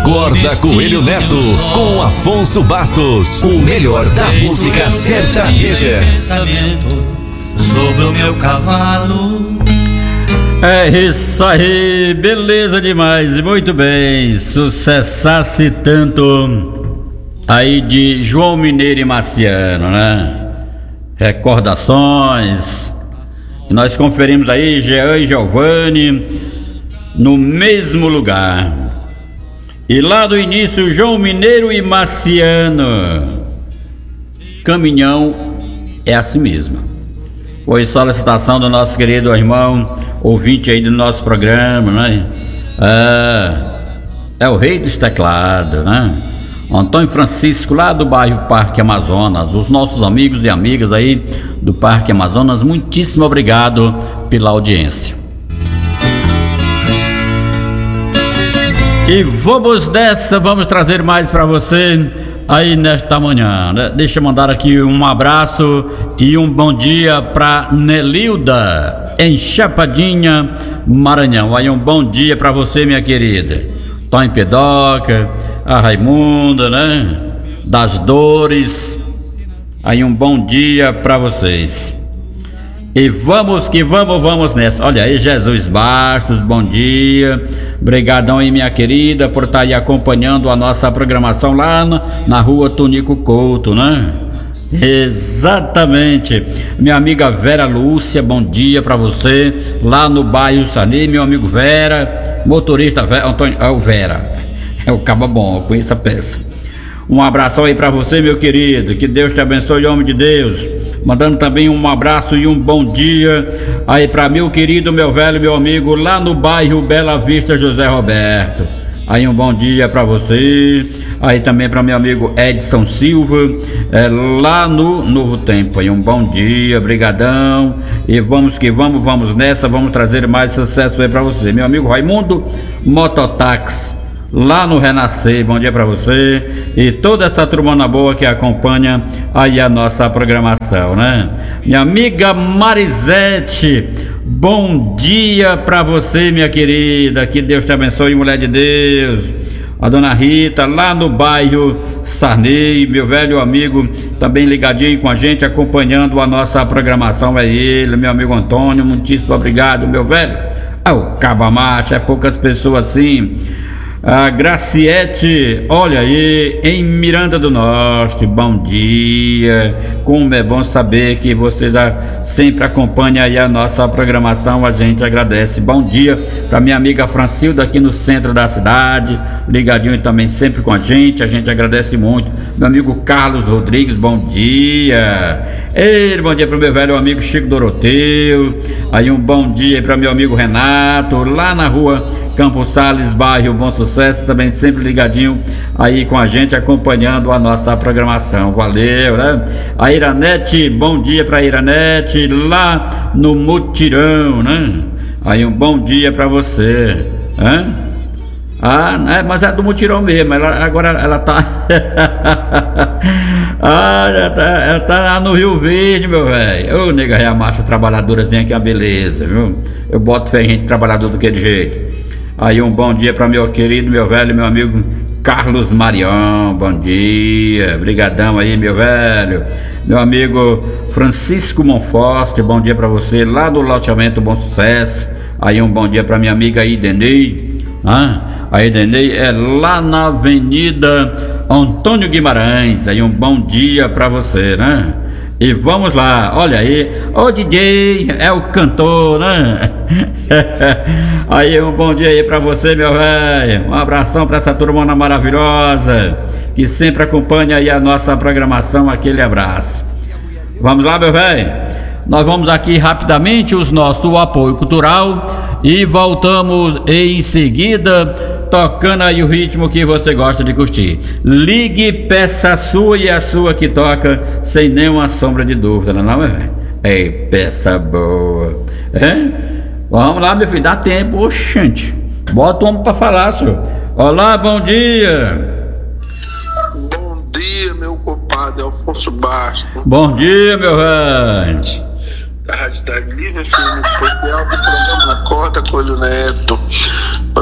Acorda Coelho Neto, com Afonso Bastos, o melhor da música sertaneja. Sobre o meu cavalo. É isso aí, beleza demais, muito bem. Sucessasse tanto aí de João Mineiro e Marciano, né? Recordações. Nós conferimos aí Jean e Giovanni no mesmo lugar. E lá do início, João Mineiro e Marciano. Caminhão é assim mesmo. Foi solicitação do nosso querido irmão, ouvinte aí do nosso programa, né? É o rei dos teclados, né? Antônio Francisco, lá do bairro Parque Amazonas. Os nossos amigos e amigas aí do Parque Amazonas, muitíssimo obrigado pela audiência. E vamos dessa, vamos trazer mais para você aí nesta manhã, né? Deixa eu mandar aqui um abraço e um bom dia para Nelilda, em Chapadinha, Maranhão. Aí um bom dia para você, minha querida. Tom Pedoca, a Raimunda, né? Das Dores. Aí um bom dia para vocês. E vamos que vamos nessa. Olha aí, Jesus Bastos, bom dia. Obrigadão aí, minha querida, por estar aí acompanhando a nossa programação lá na rua Tonico Couto, né? Exatamente. Minha amiga Vera Lúcia, bom dia pra você, lá no bairro Sani, meu amigo Vera, motorista Antônio, o Vera, é o caba bom, eu conheço a peça. Um abração aí pra você, meu querido, que Deus te abençoe, homem de Deus. Mandando também um abraço e um bom dia aí pra meu querido, meu velho, meu amigo, lá no bairro Bela Vista, José Roberto. Aí um bom dia pra você. Aí também pra meu amigo Edson Silva, lá no Novo Tempo. Aí um bom dia, brigadão. E vamos que vamos nessa, vamos trazer mais sucesso aí pra você. Meu amigo Raimundo Mototáxi, lá no Renascer, bom dia pra você e toda essa turmona boa que acompanha aí a nossa programação, né? Minha amiga Marisete, bom dia pra você, minha querida, que Deus te abençoe, mulher de Deus. A dona Rita, lá no bairro Sarney, meu velho amigo, também ligadinho com a gente, acompanhando a nossa programação, é ele, meu amigo Antônio, muitíssimo obrigado, meu velho. O Caba Macho, é poucas pessoas assim. A Graciete, olha aí, em Miranda do Norte, bom dia. Como é bom saber que vocês sempre acompanham aí a nossa programação, a gente agradece. Bom dia para minha amiga Francilda aqui no centro da cidade, ligadinho também sempre com a gente agradece muito. Meu amigo Carlos Rodrigues, bom dia. Bom dia para meu velho amigo Chico Doroteu. Aí um bom dia para meu amigo Renato, lá na rua Campos Sales, bairro Bom Sucesso, também sempre ligadinho aí com a gente, acompanhando a nossa programação. Valeu, né? A Iranete, bom dia pra Iranete, lá no Mutirão, né? Aí um bom dia pra você, hein? Mas é do Mutirão mesmo, agora ela tá ela tá lá no Rio Verde, meu velho. Ô, nega, é a massa trabalhadorazinha que é uma beleza, viu? Eu boto fé em gente trabalhador daquele jeito. Aí um bom dia para meu querido, meu velho, meu amigo Carlos Marião, bom dia, brigadão aí, meu velho. Meu amigo Francisco Monforte, bom dia para você, lá do loteamento Bom Sucesso. Aí um bom dia para minha amiga Idenei, a Idenei é lá na Avenida Antônio Guimarães. Aí um bom dia para você, né? E vamos lá, olha aí, o DJ é o cantor, né? Aí um bom dia aí pra você, meu velho. Um abração pra essa turmona maravilhosa que sempre acompanha aí a nossa programação, aquele abraço. Vamos lá, meu velho. Nós vamos aqui rapidamente o nosso apoio cultural e voltamos em seguida, tocando aí o ritmo que você gosta de curtir. Ligue, peça sua e a sua que toca sem nenhuma sombra de dúvida, não é? É peça boa, hein? Vamos lá, meu filho, dá tempo, oxente. Bota o homem pra falar, senhor. Olá, bom dia. Bom dia, meu compadre Afonso Bastos. Bom dia, meu velho. Da Rádio Cidade Livre, filme especial do programa Acorda Coelho Neto. Mandar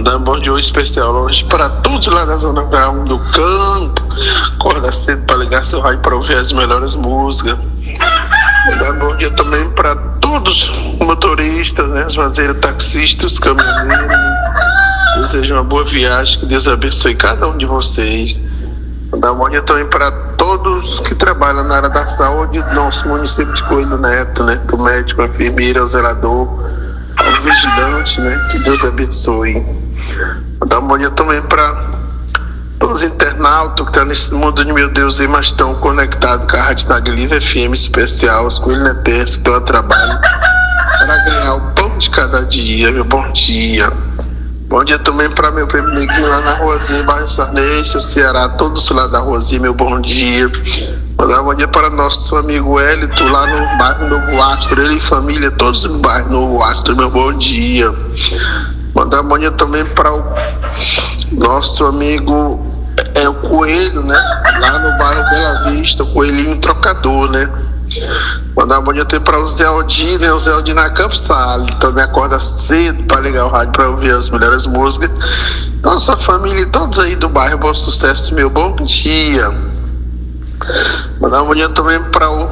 Mandar um bom dia especial hoje para todos lá da Zona Rural do campo. Acorda cedo para ligar seu rádio para ouvir as melhores músicas. Mandar um bom dia também para todos os motoristas, né? Os vazeiros, taxistas, caminhoneiros. Desejo uma boa viagem, que Deus abençoe cada um de vocês. Mandar um bom dia também para todos que trabalham na área da saúde do nosso município de Coelho Neto, né? Do médico, a enfermeira, o zelador, o vigilante, né? Que Deus abençoe. Mandar um bom dia também para todos os internautas que estão nesse mundo de meu Deus aí, mas estão conectados com a Rádio Taglive FM especial, os Coelho Netenses que estão a trabalho para ganhar o pão de cada dia, meu bom dia. Bom dia também para meu primo Neguinho lá na Ruazinha, bairro Sarney, seu Ceará, todos lá da Ruazinha, meu bom dia. Mandar um bom dia para nosso amigo Hélito lá no bairro Novo Astro, ele e família, todos no bairro Novo Astro, meu bom dia. Mandar um bom dia também para o nosso amigo o Coelho, né? Lá no bairro Bela Vista, o Coelhinho Trocador, né? Mandar um bom dia também para o Zé Aldir, né? O Zé Aldir na Campos Salles, também acorda cedo para ligar o rádio para ouvir as melhores músicas. Nossa família e todos aí do bairro, bom sucesso, meu bom dia. Mandar um bom dia também para o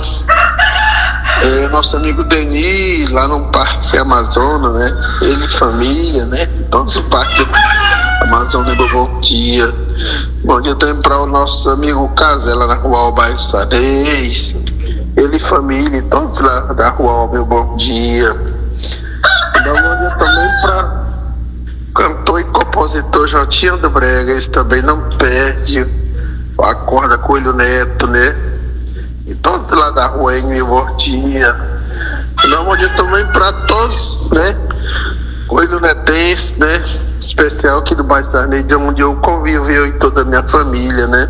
nosso amigo Denis, lá no Parque Amazonas, né? Ele e família, né? Todos o Parque Amazonas, meu bom dia. Bom dia também para o nosso amigo Casela, na Rua Bairro Sarez. Ele e família, todos lá da Rua, meu bom dia. Dá um bom dia também para cantor e compositor Jotinho do Brega, esse também não perde, acorda Coelho Neto, né? E todos lá da Rua, meu bom dia. Dá um bom dia também para todos, né? Coelho Netense, né? Especial aqui do bairro Sarney, onde eu convivo, eu e toda a minha família, né?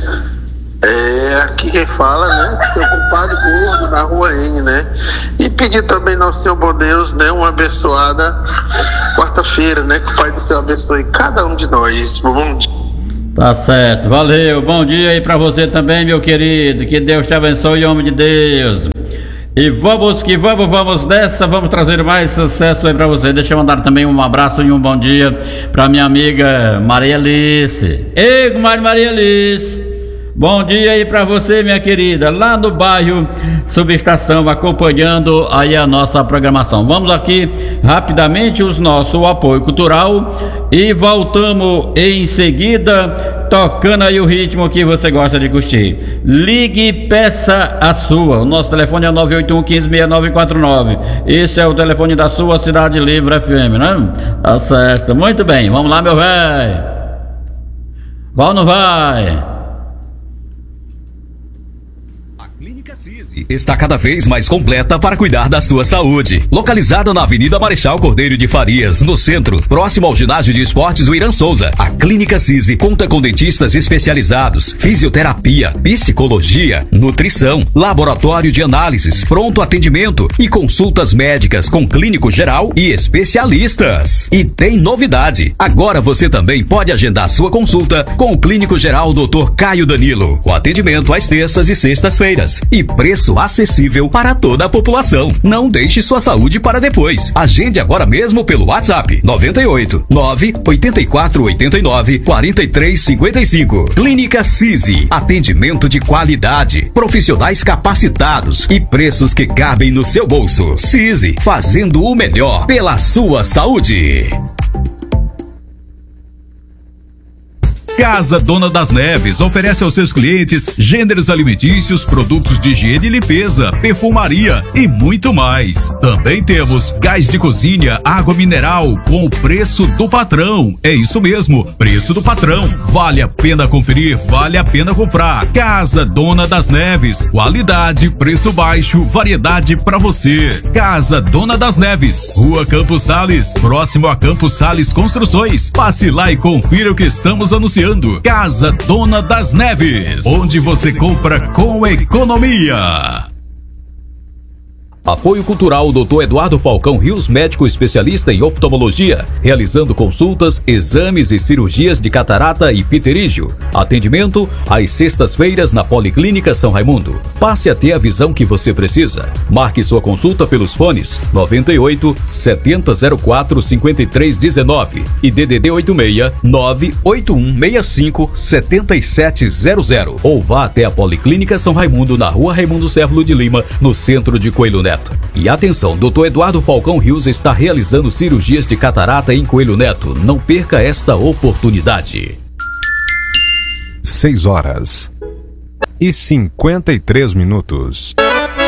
Aqui quem fala, né? Seu compadre gordo da Rua N, né? E pedir também ao Senhor bom Deus, né? Uma abençoada quarta-feira, né? Que o Pai do Céu abençoe cada um de nós. Bom dia. Tá certo, valeu. Bom dia aí pra você também, meu querido. Que Deus te abençoe, homem de Deus. E vamos que vamos nessa, vamos trazer mais sucesso aí pra você. Deixa eu mandar também um abraço e um bom dia pra minha amiga Maria Alice. Ei, comadre Maria Alice. Bom dia aí pra você, minha querida, lá no bairro Subestação, acompanhando aí a nossa programação. Vamos aqui rapidamente o nosso apoio cultural e voltamos em seguida, tocando aí o ritmo que você gosta de curtir. Ligue e peça a sua. O nosso telefone é 981-156949. Esse é o telefone da sua Cidade Livre FM, né? Tá certo, muito bem, vamos lá, meu velho. Vai ou não vai? CISI está cada vez mais completa para cuidar da sua saúde. Localizada na Avenida Marechal Cordeiro de Farias, no centro, próximo ao ginásio de esportes William Souza, a Clínica CISI conta com dentistas especializados, fisioterapia, psicologia, nutrição, laboratório de análises, pronto atendimento e consultas médicas com clínico geral e especialistas. E tem novidade, agora você também pode agendar sua consulta com o clínico geral Dr. Caio Danilo, com atendimento às terças e sextas-feiras e preço acessível para toda a população. Não deixe sua saúde para depois. Agende agora mesmo pelo WhatsApp 98 984 89 43 55. Clínica CISI, atendimento de qualidade, profissionais capacitados e preços que cabem no seu bolso. CISI, fazendo o melhor pela sua saúde. Casa Dona das Neves oferece aos seus clientes gêneros alimentícios, produtos de higiene e limpeza, perfumaria e muito mais. Também temos gás de cozinha, água mineral com o preço do patrão. É isso mesmo, preço do patrão. Vale a pena conferir, vale a pena comprar. Casa Dona das Neves, qualidade, preço baixo, variedade para você. Casa Dona das Neves, Rua Campos Sales, próximo a Campos Sales Construções. Passe lá e confira o que estamos anunciando. Casa Dona das Neves, onde você compra com economia. Apoio Cultural Dr. Eduardo Falcão Rios, médico especialista em oftalmologia, realizando consultas, exames e cirurgias de catarata e pterígio. Atendimento às sextas-feiras na Policlínica São Raimundo. Passe a ter a visão que você precisa. Marque sua consulta pelos fones 98 7004 5319 e DDD 86 98165 7700. Ou vá até a Policlínica São Raimundo na Rua Raimundo Céfalo de Lima, no centro de Coelho Neto. E atenção, Dr. Eduardo Falcão Rios está realizando cirurgias de catarata em Coelho Neto. Não perca esta oportunidade. 6 horas e 53 minutos.